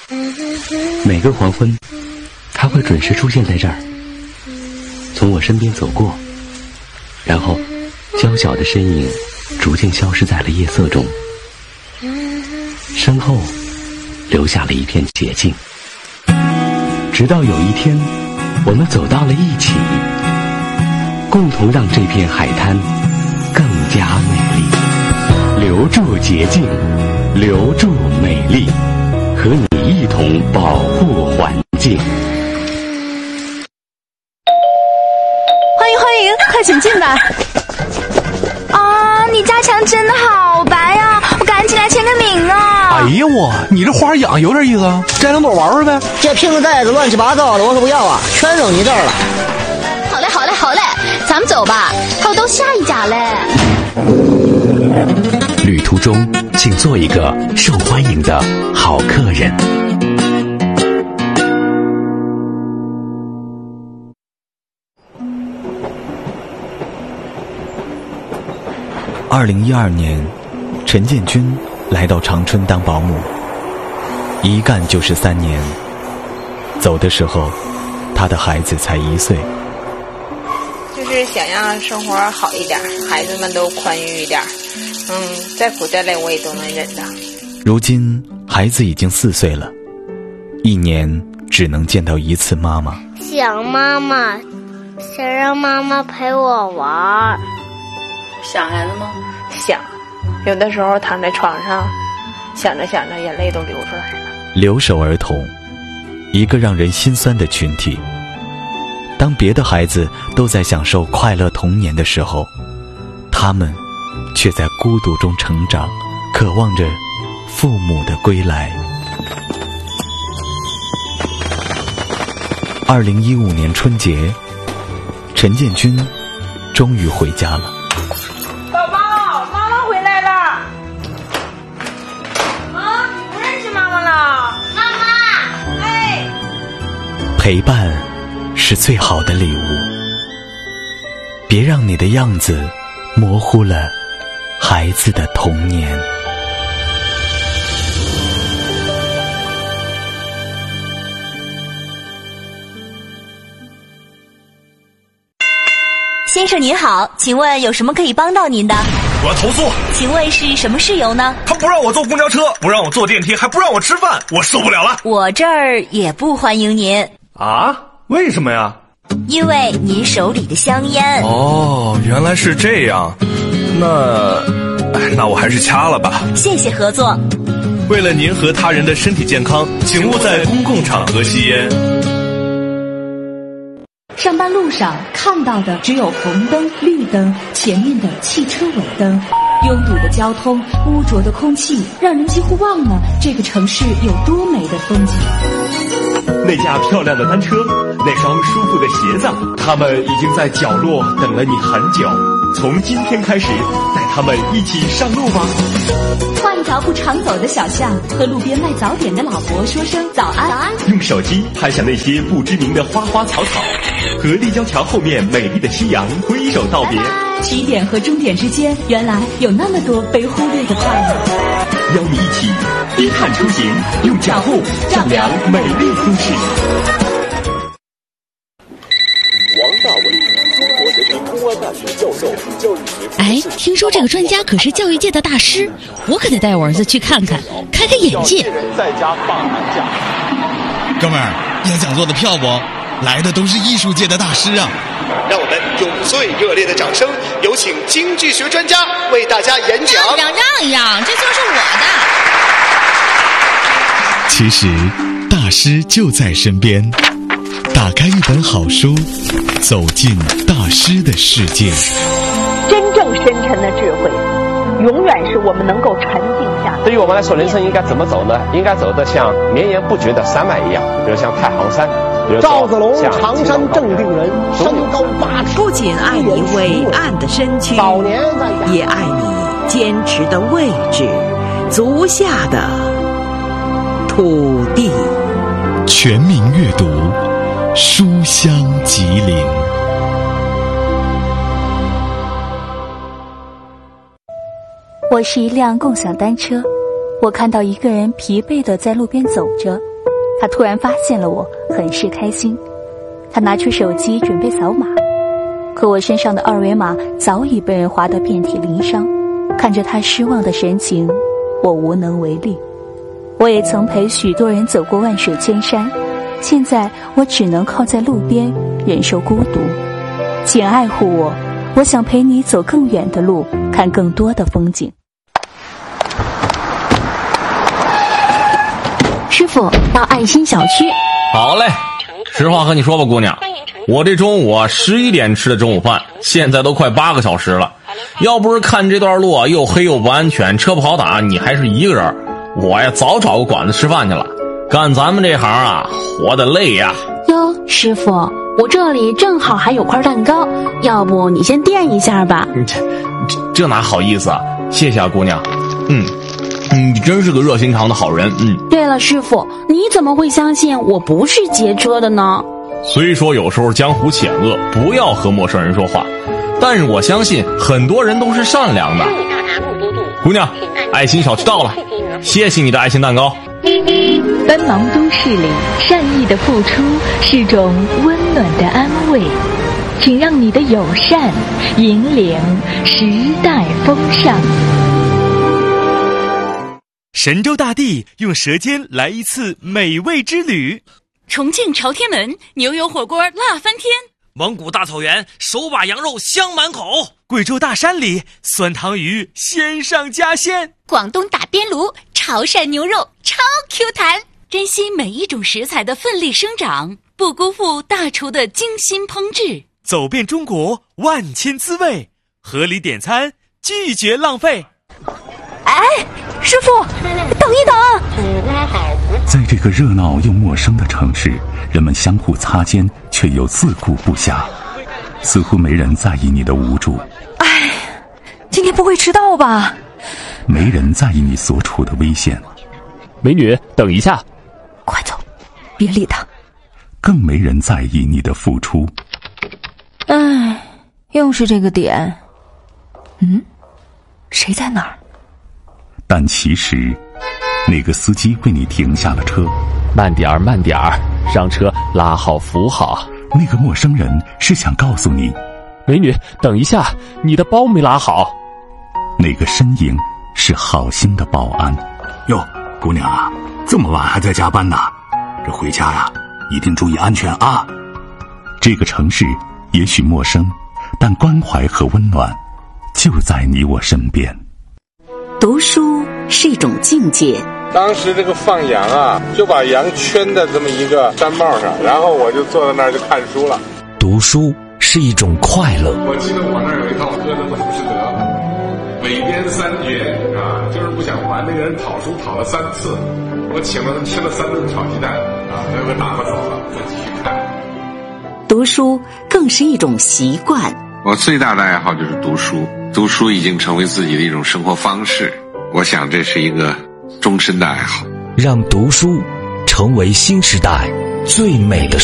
每个黄昏，他会准时出现在这儿，从我身边走过，然后娇小的身影逐渐消失在了夜色中，身后留下了一片洁净。直到有一天，我们走到了一起，共同让这片海滩更加美丽。留住洁净，留住美丽，和你一同保护环境。 欢迎，快请进吧。 啊，你家墙真的好白呀，我赶紧来签个名啊。 哎呀我，你这花养有点意思啊，摘两朵玩玩呗。 这瓶子袋子乱七八糟的，我可不要啊，全扔你这儿了。 好嘞，咱们走吧，还有到下一家嘞。 旅途中，请做一个受欢迎的好客人。 2012年，陈建军来到长春当保姆，一干就是3年。走的时候，他的孩子才1岁。 就是想让生活好一点，孩子们都宽裕一点，再苦再累我也都能忍的。 如今孩子已经4岁了，1年只能见到1次妈妈。 想妈妈，想让妈妈陪我玩。 想孩子吗？想，有的时候躺在床上，想着眼泪都流出来了。 留守儿童，一个让人心酸的群体。当别的孩子都在享受快乐童年的时候，他们却在孤独中成长，渴望着父母的归来。2015年春节，陈建军终于回家了。 宝宝，妈妈回来了。啊，你不认识妈妈了？ 妈妈， 哎， 陪伴是最好的礼物，别让你的样子模糊了孩子的童年。 先生您好，请问有什么可以帮到您的？ 我要投诉。 请问是什么事由呢？ 他不让我坐公交车，不让我坐电梯，还不让我吃饭，我受不了了。 我这儿也不欢迎您。 啊？为什么呀？ 因为您手里的香烟。 哦，原来是这样。那我还是掐了吧。 谢谢合作。 为了您和他人的身体健康，请勿在公共场合吸烟。 上班路上看到的只有红灯、绿灯，前面的汽车尾灯，拥堵的交通，污浊的空气，让人几乎忘了这个城市有多美的风景。 那架漂亮的单车，那双舒服的鞋子，他们已经在角落等了你很久。从今天开始，带他们一起上路吧。 换一条不常走的小巷，和路边卖早点的老伯说声早安。 用手机拍下那些不知名的花花草草，和立交桥后面美丽的夕阳挥手道别。 起点和终点之间，原来有那么多被忽略的快乐。 邀你一起低碳出行，用脚步丈量美丽都市。 王大伟，中国人民公安大学教授，教育学。 哎，听说这个专家可是教育界的大师，我可得带我儿子去看看，开开眼界。 在家放寒假。 哥们儿，要讲座的票不？来的都是艺术界的大师啊！ 让我们用最热烈的掌声，有请经济学专家为大家演讲。 让一让，这就是我的。 其实，大师就在身边。打开一本好书，走进大师的世界。 真正深沉的智慧，永远是我们能够沉静下。 对于我们来说，人生应该怎么走呢？应该走得像绵延不绝的山脉一样，比如像太行山。 赵子龙，常山正定人，身高8尺。 不仅爱你伟岸的身躯，也爱你坚持的位置，足下的土地。 全民阅读，书香吉林。 我是一辆共享单车，我看到一个人疲惫地在路边走着， 他突然发现了我，很是开心。他拿出手机准备扫码，可我身上的二维码早已被人划得遍体鳞伤。看着他失望的神情，我无能为力。我也曾陪许多人走过万水千山，现在我只能靠在路边忍受孤独。请爱护我，我想陪你走更远的路，看更多的风景。 师傅，到爱心小区。 好嘞。实话和你说吧，姑娘，我这中午11点吃的中午饭，现在都快8个小时了。要不是看这段路又黑又不安全，车不好打，你还是一个人，我呀早找个馆子吃饭去了。干咱们这行啊，活得累呀。 哟，师傅，我这里正好还有块蛋糕，要不你先垫一下吧。 这哪好意思啊，谢谢啊，姑娘。你真是个热心肠的好人。 对了，师傅，你怎么会相信我不是劫车的呢？ 虽说有时候江湖险恶，不要和陌生人说话，但是我相信很多人都是善良的。姑娘，爱心小区到了，谢谢你的爱心蛋糕。 奔忙都市里，善意的付出是种温暖的安慰，请让你的友善引领时代风尚。 神州大地用舌尖来一次美味之旅， 重庆朝天门牛油火锅辣翻天， 蒙古大草原手把羊肉香满口，贵州大山里酸汤鱼鲜上加鲜， 广东打边炉潮汕牛肉超 Q 弹。珍惜每一种食材的奋力生长，不辜负大厨的精心烹制。 走遍中国万千滋味，合理点餐，拒绝浪费。 哎，师傅，等一等！ 在这个热闹又陌生的城市，人们相互擦肩，却又自顾不暇，似乎没人在意你的无助。 哎，今天不会迟到吧？ 没人在意你所处的危险。 美女，等一下！ 快走，别理他。 更没人在意你的付出。 哎，又是这个点。谁在哪儿？ 但其实那个司机为你停下了车。 慢点儿，慢点儿，让车拉好扶好。 那个陌生人是想告诉你， 美女，等一下，你的包没拉好。 那个身影是好心的保安。 哟，姑娘啊，这么晚还在加班呢？这回家呀，一定注意安全啊。 这个城市也许陌生，但关怀和温暖就在你我身边。 读书是一种境界。 当时这个放羊啊，就把羊圈在这么一个毡帽上，然后我就坐在那儿就看书了。 读书是一种快乐。 我记得我那儿有一套歌的浮士德，尾编3绝啊，就是不想还，那个人讨书讨了3次，我请了他吃了3顿炒鸡蛋啊，最后打发走了，再继续看。 读书更是一种习惯。 我最大的爱好就是读书，读书已经成为自己的一种生活方式，我想这是一个终身的爱好。 让读书成为新时代最美的